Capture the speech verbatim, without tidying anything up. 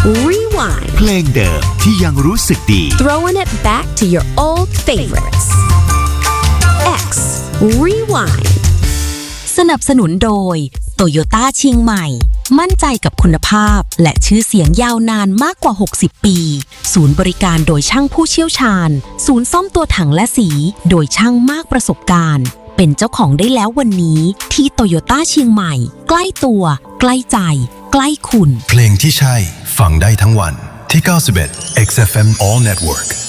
Rewind เพลงเดิมที่ยังรู้สึกดี Throwing it back to your old favorites X Rewind สนับสนุนโดย Toyota เชียงใหม่มั่นใจกับคุณภาพและชื่อเสียงยาวนานมากกว่าหกสิบปีศูนย์บริการโดยช่างผู้เชี่ยวชาญศูนย์ซ่อมตัวถังและสีโดยช่างมากประสบการณ์เป็นเจ้าของได้แล้ววันนี้ที่ Toyota เชียงใหม่ใกล้ตัวใกล้ใจใกล้คุณเพลงที่ใช่ฟังได้ทั้งวันที่เก้าสิบเอ็ด เอ็กซ์ เอฟ เอ็ม All Network